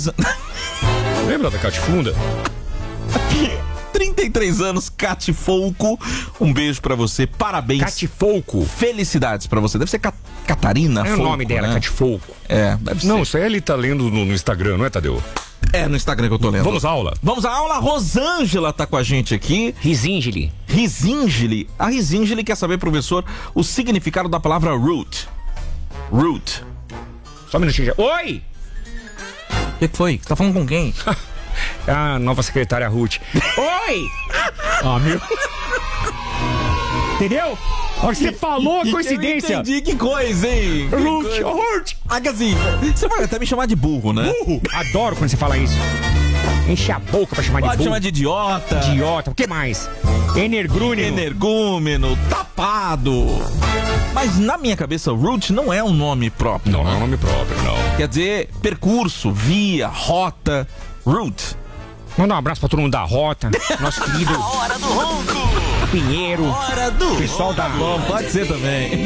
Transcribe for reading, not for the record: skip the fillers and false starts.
33 anos. Lembra da Catifunda? 33 anos, Catifolco. Um beijo pra você, parabéns. Catifolco. Felicidades pra você. Deve ser Catarina É Folco, o nome dela, né? Catifolco. É, deve ser. Não, isso aí ele tá lendo no Instagram, não é, Tadeu? É no Instagram que eu tô lendo. Vamos à aula. Vamos à aula. A Rosângela tá com a gente aqui. Risingeli. Risingeli. A Risingeli quer saber, professor, o significado da palavra root. Root. Só um minutinho. Oi! O que foi? Você tá falando com quem? A nova secretária Ruth. Oi! Ah, meu. Entendeu? A hora que você falou, coincidência. Eu entendi, que coisa, hein? Ruth. Ah, que assim, você pode até me chamar de burro, né? Burro. Adoro quando você fala isso. Enche a boca pra chamar de burro. Pode chamar de idiota. Idiota. O que mais? Energúmeno, tapado. Mas na minha cabeça, root não é um nome próprio. Não é um nome próprio, não. Quer dizer, percurso, via, rota, route. Manda um abraço pra todo mundo da Rota, nosso querido A hora do ronco. Pinheiro, Hora do pessoal da... Bom, pode ser também.